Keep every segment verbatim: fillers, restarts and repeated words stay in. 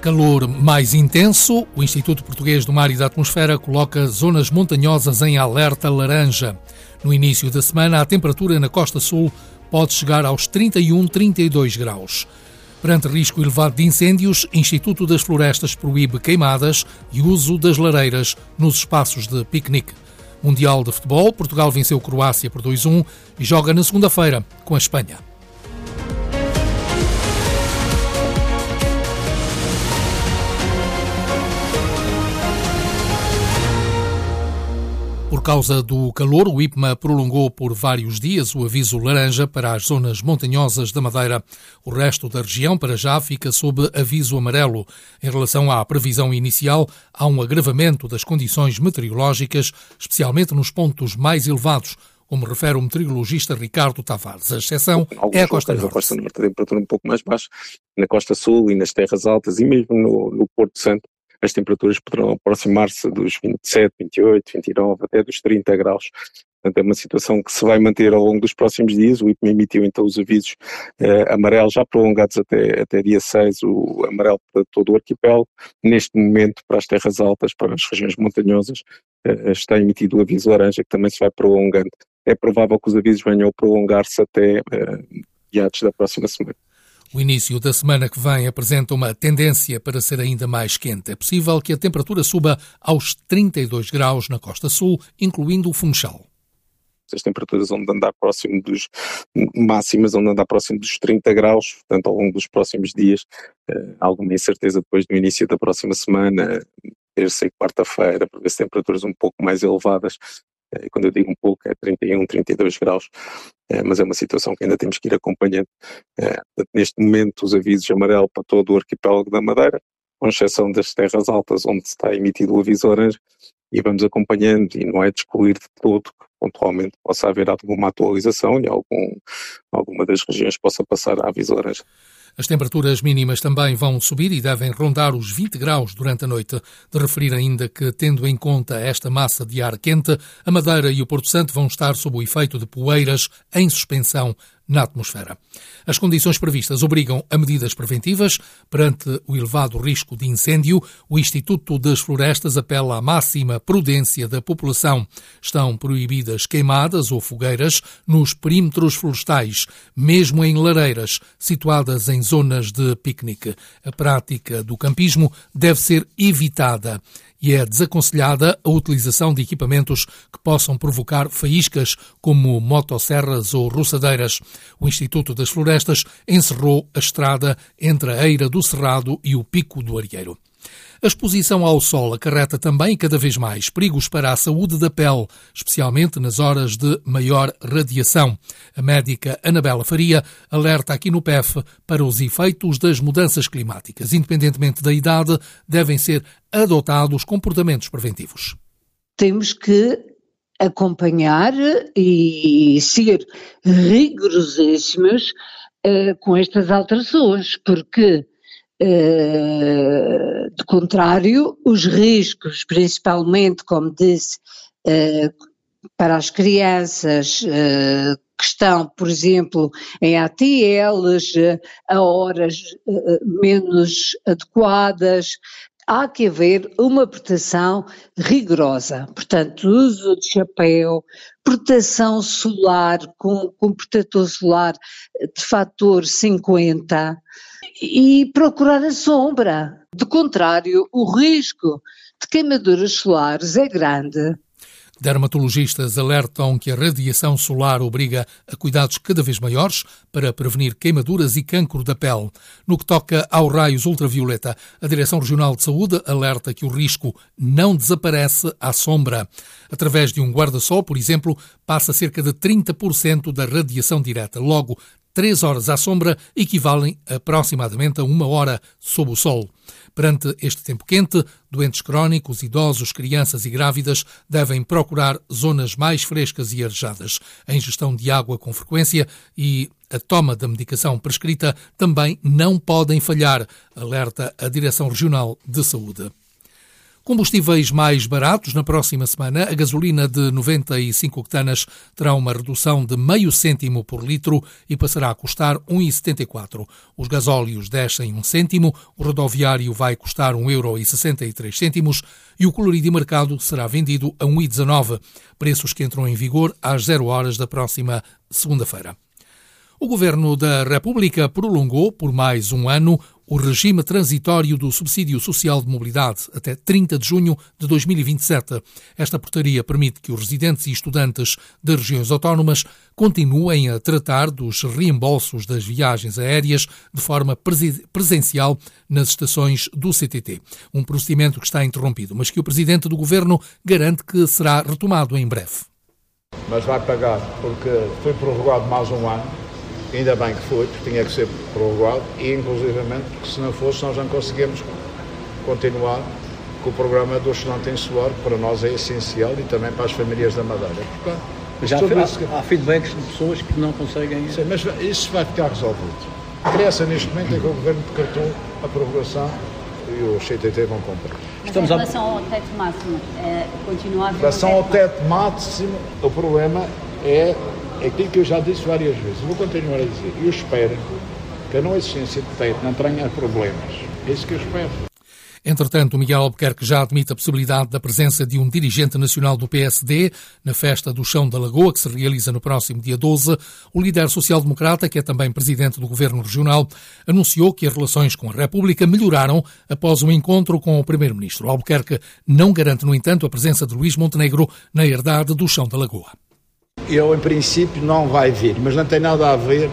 Calor mais intenso, o Instituto Português do Mar e da Atmosfera coloca zonas montanhosas em alerta laranja. No início da semana, a temperatura na costa sul pode chegar aos trinta e um, trinta e dois graus. Perante risco elevado de incêndios, o Instituto das Florestas proíbe queimadas e uso das lareiras nos espaços de piquenique. Mundial de Futebol, Portugal venceu Croácia por dois a um e joga na segunda-feira com a Espanha. Por causa do calor, o IPMA prolongou por vários dias o aviso laranja para as zonas montanhosas da Madeira. O resto da região, para já, fica sob aviso amarelo. Em relação à previsão inicial, há um agravamento das condições meteorológicas, especialmente nos pontos mais elevados, como refere o meteorologista Ricardo Tavares. A exceção é a Costa Norte. Na Costa Norte a temperatura um pouco mais baixa, na Costa Sul e nas terras altas e mesmo no, no Porto Santo, as temperaturas poderão aproximar-se dos vinte e sete, vinte e oito, vinte e nove, até dos trinta graus. Portanto, é uma situação que se vai manter ao longo dos próximos dias. O IPMA emitiu então os avisos eh, amarelos já prolongados até, até dia seis, o amarelo para todo o arquipélago. Neste momento, para as terras altas, para as regiões montanhosas, eh, está emitido o aviso laranja, que também se vai prolongando. É provável que os avisos venham a prolongar-se até eh, meados da próxima semana. O início da semana que vem apresenta uma tendência para ser ainda mais quente. É possível que a temperatura suba aos trinta e dois graus na Costa Sul, incluindo o Funchal. As temperaturas vão andar próximo dos máximas, vão andar próximo dos trinta graus, portanto ao longo dos próximos dias, eh, alguma incerteza depois do início da próxima semana, terça e quarta-feira, para ver se temperaturas um pouco mais elevadas. E quando eu digo um pouco é trinta e um, trinta e dois graus, é, mas é uma situação que ainda temos que ir acompanhando. É, neste momento os avisos amarelo para todo o arquipélago da Madeira, com exceção das terras altas onde está emitido o aviso laranja, e vamos acompanhando, e não é de excluir de todo que pontualmente possa haver alguma atualização e algum, alguma das regiões possa passar a aviso laranja. As temperaturas mínimas também vão subir e devem rondar os vinte graus durante a noite. De referir ainda que, tendo em conta esta massa de ar quente, a Madeira e o Porto Santo vão estar sob o efeito de poeiras em suspensão na atmosfera. As condições previstas obrigam a medidas preventivas. Perante o elevado risco de incêndio, o Instituto das Florestas apela à máxima prudência da população. Estão proibidas queimadas ou fogueiras nos perímetros florestais, mesmo em lareiras situadas em zonas de piquenique. A prática do campismo deve ser evitada e é desaconselhada a utilização de equipamentos que possam provocar faíscas, como motosserras ou roçadeiras. O Instituto das Florestas encerrou a estrada entre a Eira do Cerrado e o Pico do Arieiro. A exposição ao sol acarreta também cada vez mais perigos para a saúde da pele, especialmente nas horas de maior radiação. A médica Anabela Faria alerta aqui no P E F para os efeitos das mudanças climáticas. Independentemente da idade, devem ser adotados comportamentos preventivos. Temos que acompanhar e ser rigorosíssimos uh, com estas alterações, porque Uh, de contrário, os riscos, principalmente, como disse, uh, para as crianças uh, que estão, por exemplo, em A T Ls, uh, a horas uh, menos adequadas, há que haver uma proteção rigorosa. Portanto, uso de chapéu, proteção solar com, com protetor solar de fator cinquenta, e procurar a sombra. De contrário, o risco de queimaduras solares é grande. Dermatologistas alertam que a radiação solar obriga a cuidados cada vez maiores para prevenir queimaduras e cancro da pele. No que toca aos raios ultravioleta, a Direção Regional de Saúde alerta que o risco não desaparece à sombra. Através de um guarda-sol, por exemplo, passa cerca de trinta por cento da radiação direta. Logo, três horas à sombra equivalem aproximadamente a uma hora sob o sol. Perante este tempo quente, doentes crónicos, idosos, crianças e grávidas devem procurar zonas mais frescas e arejadas. A ingestão de água com frequência e a toma da medicação prescrita também não podem falhar, alerta a Direção Regional de Saúde. Combustíveis mais baratos na próxima semana. A gasolina de noventa e cinco octanas terá uma redução de meio cêntimo por litro e passará a custar um vírgula setenta e quatro. Os gasóleos descem um cêntimo, o rodoviário vai custar um euro e sessenta e três cêntimos e o colorido de mercado será vendido a um vírgula dezanove, preços que entram em vigor às zero horas da próxima segunda-feira. O Governo da República prolongou por mais um ano o regime transitório do subsídio social de mobilidade até trinta de junho de dois mil e vinte e sete. Esta portaria permite que os residentes e estudantes das regiões autónomas continuem a tratar dos reembolsos das viagens aéreas de forma presencial nas estações do C T T. Um procedimento que está interrompido, mas que o Presidente do Governo garante que será retomado em breve. Mas vai pagar, porque foi prorrogado mais um ano. Ainda bem que foi, porque tinha que ser prorrogado e, inclusivamente, porque se não fosse, nós não conseguimos continuar com o programa do estudante insular, que para nós é essencial e também para as famílias da Madeira. Portanto, já há, há feedbacks de pessoas que não conseguem... Sim, mas isso vai ficar resolvido. A pressa, neste momento, é que o Governo decretou a prorrogação e os C T T vão cumprir. Estamos em relação ao teto máximo, é, continua a haver... Em relação ao teto máximo, o problema é... É aquilo que eu já disse várias vezes, vou continuar a dizer. Eu espero que a não existência de teto não tenha problemas. É isso que eu espero. Entretanto, o Miguel Albuquerque já admite a possibilidade da presença de um dirigente nacional do P S D na festa do Chão da Lagoa, que se realiza no próximo dia doze. O líder social-democrata, que é também presidente do Governo Regional, anunciou que as relações com a República melhoraram após um encontro com o primeiro-ministro. Albuquerque não garante, no entanto, a presença de Luís Montenegro na herdade do Chão da Lagoa. Eu, em princípio, não vai vir, mas não tem nada a ver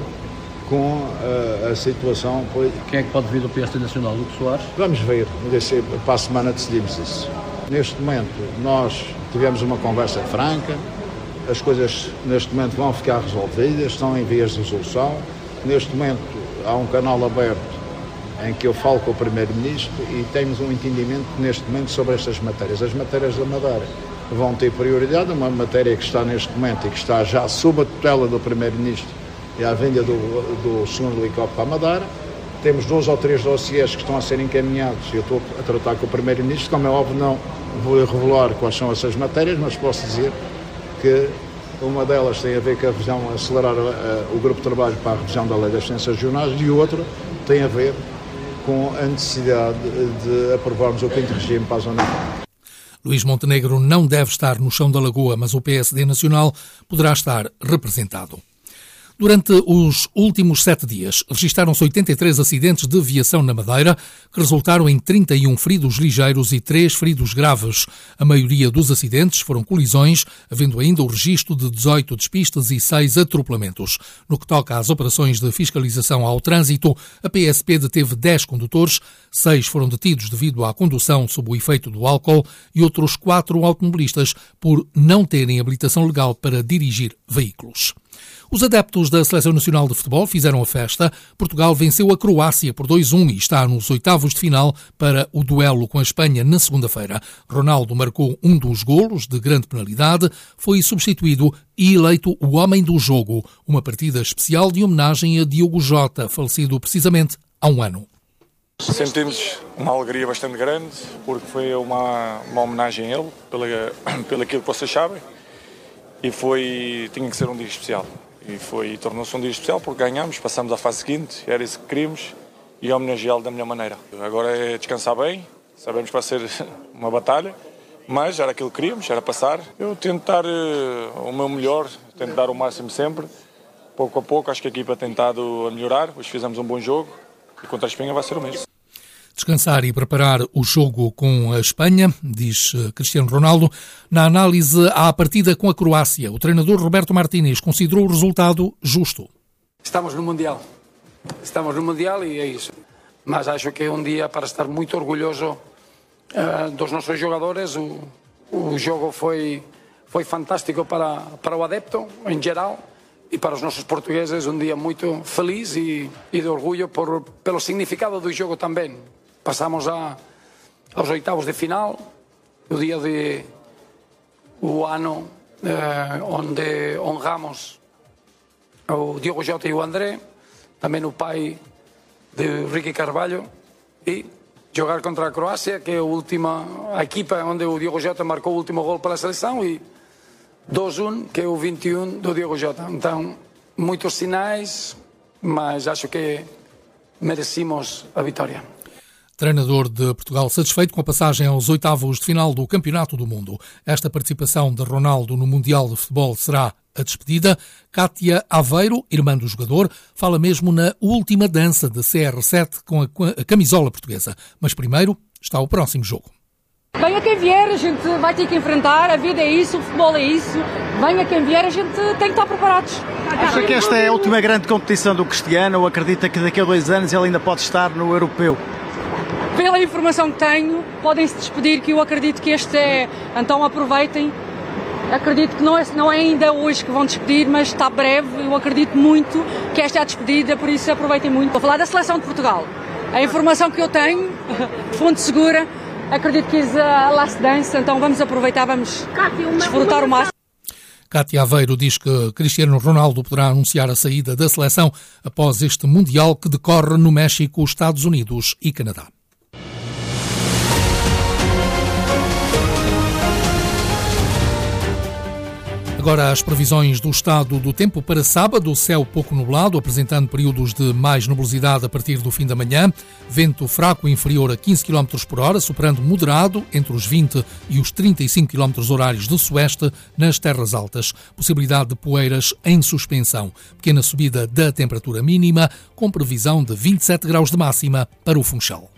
com uh, a situação. Quem é que pode vir do P S D Nacional? Hugo Soares? Vamos ver, para a semana decidimos isso. Neste momento, nós tivemos uma conversa franca, as coisas neste momento vão ficar resolvidas, estão em vias de resolução. Neste momento, há um canal aberto em que eu falo com o Primeiro-Ministro e temos um entendimento neste momento sobre estas matérias. As matérias da Madeira vão ter prioridade, uma matéria que está neste momento e que está já sob a tutela do Primeiro-Ministro e a venda do, do segundo helicóptero para a Madeira. Temos dois ou três dossiês que estão a ser encaminhados e eu estou a tratar com o Primeiro-Ministro. Como é óbvio, não vou revelar quais são essas matérias, mas posso dizer que uma delas tem a ver com a revisão, acelerar a, a, o grupo de trabalho para a revisão da Lei das Ciências Regionais e outra tem a ver com a necessidade de aprovarmos o quinto regime para a Zona Franca. Luís Montenegro não deve estar no Chão da Lagoa, mas o P S D Nacional poderá estar representado. Durante os últimos sete dias, registaram-se oitenta e três acidentes de viação na Madeira, que resultaram em trinta e um feridos ligeiros e três feridos graves. A maioria dos acidentes foram colisões, havendo ainda o registro de dezoito despistas e seis atropelamentos. No que toca às operações de fiscalização ao trânsito, a P S P deteve dez condutores, seis foram detidos devido à condução sob o efeito do álcool e outros quatro automobilistas por não terem habilitação legal para dirigir veículos. Os adeptos da Seleção Nacional de Futebol fizeram a festa. Portugal venceu a Croácia por dois a um e está nos oitavos de final para o duelo com a Espanha na segunda-feira. Ronaldo marcou um dos golos de grande penalidade, foi substituído e eleito o homem do jogo. Uma partida especial de homenagem a Diogo Jota, falecido precisamente há um ano. Sentimos uma alegria bastante grande, porque foi uma, uma homenagem a ele, pela, pelo aquilo que vocês sabem, e foi, tinha que ser um dia especial. E foi, tornou-se um dia especial porque ganhámos, passamos à fase seguinte, era isso que queríamos e homenageá-lo da melhor maneira. Agora é descansar bem, sabemos que vai ser uma batalha, mas era aquilo que queríamos, era passar. Eu tento dar uh, o meu melhor, tento dar o máximo sempre, pouco a pouco, acho que a equipa tem tentado a melhorar, hoje fizemos um bom jogo e contra a Espanha vai ser o mesmo. Descansar e preparar o jogo com a Espanha, diz Cristiano Ronaldo. Na análise à partida com a Croácia, o treinador Roberto Martínez considerou o resultado justo. Estamos no Mundial. Estamos no Mundial e é isso. Mas acho que é um dia para estar muito orgulhoso uh, dos nossos jogadores. O, o jogo foi, foi fantástico para, para o adepto, em geral. E para os nossos portugueses, um dia muito feliz e, e de orgulho por, pelo significado do jogo também. Passamos a, aos oitavos de final, o dia de o ano eh, onde honramos o Diogo Jota e o André, também o pai de Ricky Carvalho, e jogar contra a Croácia, que é a última a equipa onde o Diogo Jota marcou o último gol pela seleção, e dois a um, que é o vinte e um do Diogo Jota. Então, muitos sinais, mas acho que merecemos a vitória. Treinador de Portugal satisfeito com a passagem aos oitavos de final do Campeonato do Mundo. Esta participação de Ronaldo no Mundial de Futebol será a despedida. Cátia Aveiro, irmã do jogador, fala mesmo na última dança de C R sete com a camisola portuguesa. Mas primeiro está o próximo jogo. Venha quem vier, a gente vai ter que enfrentar, a vida é isso, o futebol é isso. Venha quem vier, a gente tem que estar preparados. Acha que esta é a última grande competição do Cristiano ou acredita que daqui a dois anos ele ainda pode estar no europeu? Pela informação que tenho, podem-se despedir, que eu acredito que este é, então aproveitem. Acredito que não é, não é ainda hoje que vão despedir, mas está breve, eu acredito muito que esta é a despedida, por isso aproveitem muito. Vou falar da seleção de Portugal. A informação que eu tenho, fonte segura, acredito que é a last dance, então vamos aproveitar, vamos desfrutar o máximo. Cátia Aveiro diz que Cristiano Ronaldo poderá anunciar a saída da seleção após este Mundial que decorre no México, Estados Unidos e Canadá. Agora as previsões do estado do tempo para sábado, céu pouco nublado, apresentando períodos de mais nubosidade a partir do fim da manhã, vento fraco inferior a quinze quilómetros por hora, superando moderado entre os vinte e os trinta e cinco quilómetros horários de sueste nas terras altas. Possibilidade de poeiras em suspensão. Pequena subida da temperatura mínima, com previsão de vinte e sete graus de máxima para o Funchal.